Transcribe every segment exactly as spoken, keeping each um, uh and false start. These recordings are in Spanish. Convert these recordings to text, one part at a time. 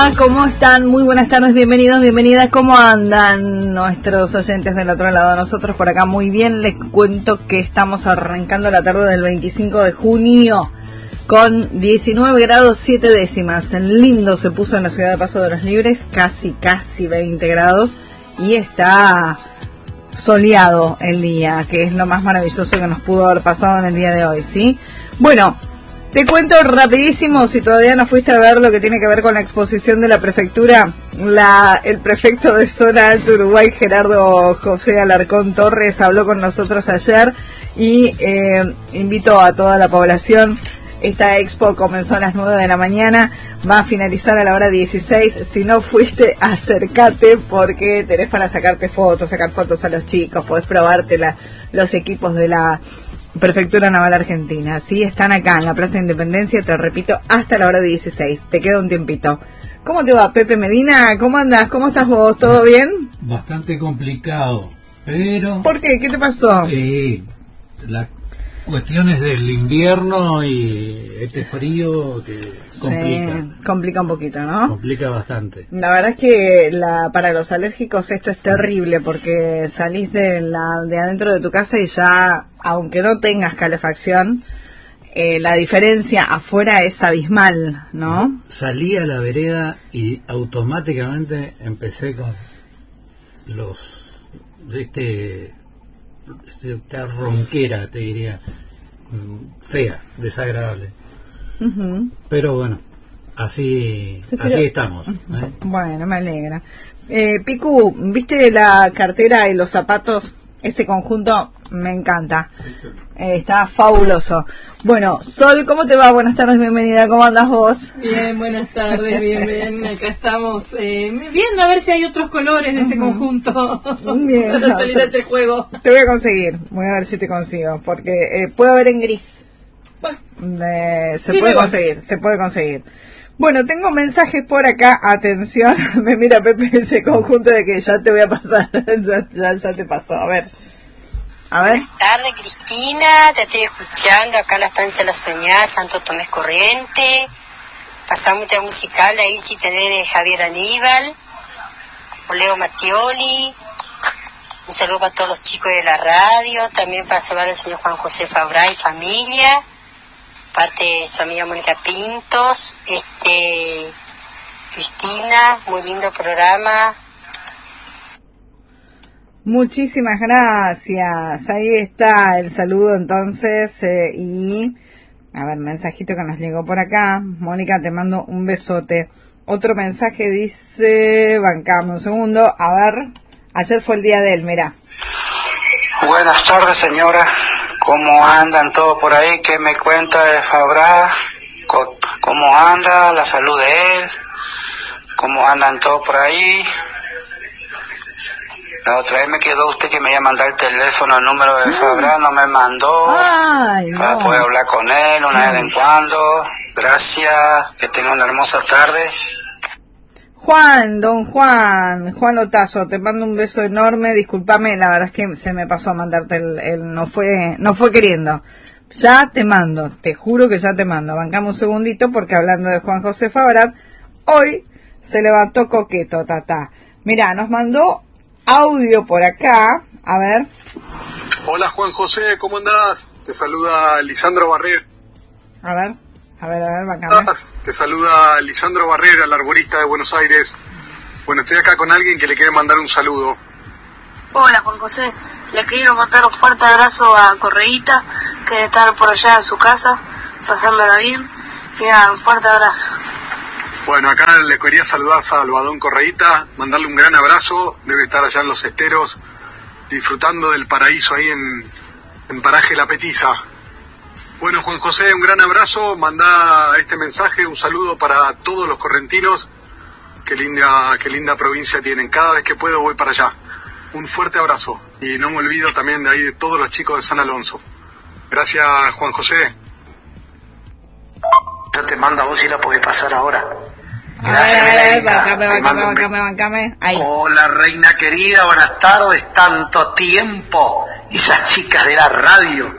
¿Cómo están? Muy buenas tardes, bienvenidos, bienvenidas. ¿Cómo andan nuestros oyentes del otro lado? Nosotros por acá muy bien. Les cuento que estamos arrancando la tarde del veinticinco de junio con diecinueve grados siete décimas. Lindo se puso en la ciudad de Paso de los Libres, casi, casi veinte grados. Y está soleado el día, que es lo más maravilloso que nos pudo haber pasado en el día de hoy, ¿sí? Bueno, te cuento rapidísimo, si todavía no fuiste a ver lo que tiene que ver con la exposición de la prefectura, la, el prefecto de Zona Alto Uruguay, Gerardo José Alarcón Torres, habló con nosotros ayer y eh, invitó a toda la población. Esta expo comenzó a las nueve de la mañana, va a finalizar a la hora dieciséis. Si no fuiste, acércate porque tenés para sacarte fotos, sacar fotos a los chicos, podés probarte la, los equipos de la Prefectura Naval Argentina. Sí, están acá en la Plaza de Independencia, te repito, hasta la hora dieciséis. Te queda un tiempito. ¿Cómo te va, Pepe Medina? ¿Cómo andás? ¿Cómo estás vos? ¿Todo bien? Bastante complicado, pero... ¿Por qué? ¿Qué te pasó? Eh, las cuestiones del invierno y este frío que complica. Sí, complica un poquito, ¿no? Complica bastante. La verdad es que la, para los alérgicos esto es terrible porque salís de, la, de adentro de tu casa y ya, aunque no tengas calefacción, eh, la diferencia afuera es abismal, ¿no? Salí a la vereda y automáticamente empecé con los... este... esta ronquera, te diría, fea, desagradable. Uh-huh. Pero bueno, así Pero, así estamos. ¿eh? Bueno, me alegra. Eh, Picu, ¿viste la cartera y los zapatos? Ese conjunto me encanta. Eh, está fabuloso. Bueno, Sol, ¿cómo te va? Buenas tardes, bienvenida. ¿Cómo andas vos? Bien, buenas tardes, bien, bien. Acá estamos eh, viendo a ver si hay otros colores de ese uh-huh. conjunto bien, para no, salir te, a ese juego. Te voy a conseguir, voy a ver si te consigo, porque eh, puede haber en gris. Bueno, eh, se sí, puede conseguir, va. se puede conseguir. Bueno, tengo mensajes por acá, atención, me mira Pepe ese conjunto de que ya te voy a pasar, ya, ya, ya te pasó, a ver. A ver. Buenas tardes, Cristina, te estoy escuchando acá en la estancia La Soñada, Santo Tomás Corriente. Pasamos un musical ahí si tenés Javier Aníbal, o Leo Mattioli. Un saludo para todos los chicos de la radio, también para saludar al señor Juan José Fabra y familia, parte de su amiga Mónica Pintos. Este, Cristina, muy lindo programa. Muchísimas gracias, ahí está el saludo entonces, eh, y a ver, mensajito que nos llegó por acá. Mónica, te mando un besote. Otro mensaje dice, bancame un segundo, a ver, ayer fue el día de él, mirá. Buenas tardes, señora, ¿cómo andan todos por ahí? ¿Qué me cuenta de Fabra? ¿Cómo anda la salud de él? ¿Cómo andan todos por ahí? La otra vez me quedó usted que me iba a mandar el teléfono, el número de Fabra, no me mandó. Ay, no. Para poder hablar con él una vez en cuando. Gracias, que tenga una hermosa tarde. Juan, don Juan, Juan Otazo, te mando un beso enorme, discúlpame, la verdad es que se me pasó a mandarte el, el no fue, no fue queriendo. Ya te mando, te juro que ya te mando. Bancamos un segundito porque hablando de Juan José Fabra, hoy se levantó coqueto, tata. Mirá, nos mandó audio por acá, a ver. Hola Juan José, ¿cómo andás? Te saluda Lisandro Barrera. A ver, a ver, a ver, bancame. Te saluda Lisandro Barrera, el arborista de Buenos Aires. Bueno, estoy acá con alguien que le quiere mandar un saludo. Hola Juan José, le quiero mandar un fuerte abrazo a Correíta, que debe estar por allá en su casa, pasándola bien. Y nada, un fuerte abrazo. Bueno, acá le quería saludar a Salvador Correíta, mandarle un gran abrazo, debe estar allá en Los Esteros, disfrutando del paraíso ahí en, en Paraje La Petiza. Bueno, Juan José, un gran abrazo, manda este mensaje, un saludo para todos los correntinos, qué linda, qué linda provincia tienen, cada vez que puedo voy para allá. Un fuerte abrazo, y no me olvido también de ahí de todos los chicos de San Alonso. Gracias, Juan José. Yo te mando a vos y la podés pasar ahora. Gracias, Melanita. Bancame, bancame, bancame, bancame. Ahí. Hola, reina querida, buenas tardes. Tanto tiempo. Esas chicas de la radio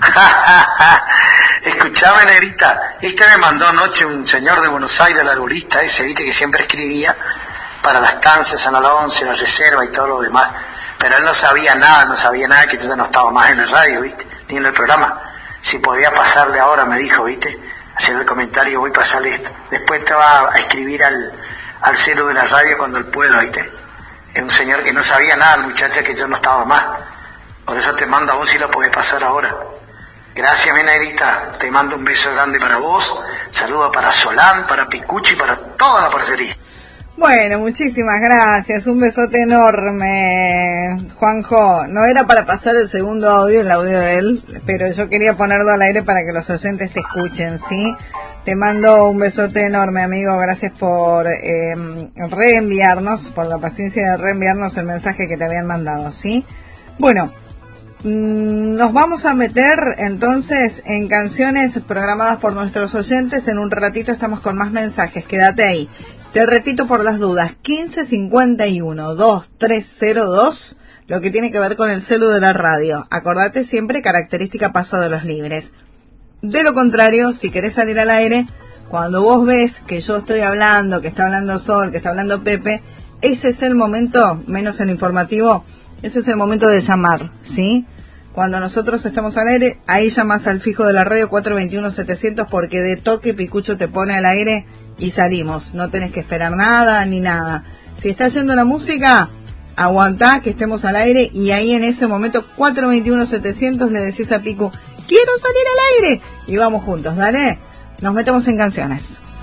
Escuchame, negrita, este me mandó anoche un señor de Buenos Aires, el arborista ese, viste, que siempre escribía para las tanzas, San Alonso, la reserva y todo lo demás, pero él no sabía nada, no sabía nada, que yo ya no estaba más en el radio, viste, ni en el programa. Si podía pasarle ahora, me dijo, viste, haciendo el comentario, voy a pasarle esto. Después te va a escribir al, al celu de la radio cuando él pueda, viste. Es un señor que no sabía nada, muchacha, que yo no estaba más. Por eso te mando a vos si lo podés pasar ahora. Gracias, mi negrita. Te mando un beso grande para vos. Saludo para Solán, para Picucho y para toda la parcería. Bueno, muchísimas gracias. Un besote enorme, Juanjo. No era para pasar el segundo audio, el audio de él, pero yo quería ponerlo al aire para que los oyentes te escuchen, ¿sí? Te mando un besote enorme, amigo. Gracias por eh, reenviarnos, por la paciencia de reenviarnos el mensaje que te habían mandado, ¿sí? Bueno, nos vamos a meter entonces en canciones programadas por nuestros oyentes. En un ratito estamos con más mensajes, quédate ahí. Te repito por las dudas, quince cincuenta y uno, veintitrés cero dos, lo que tiene que ver con el celu de la radio. Acordate siempre, característica paso de los libres. De lo contrario, si querés salir al aire, cuando vos ves que yo estoy hablando, que está hablando Sol, que está hablando Pepe, ese es el momento, menos el informativo, ese es el momento de llamar, ¿sí? Cuando nosotros estamos al aire, ahí llamas al fijo de la radio cuatro dos uno, setecientos, porque de toque Picucho te pone al aire y salimos. No tenés que esperar nada ni nada. Si está yendo la música, aguantá que estemos al aire y ahí en ese momento cuatro dos uno, setecientos le decís a Picu, quiero salir al aire, y vamos juntos, dale. Nos metemos en canciones.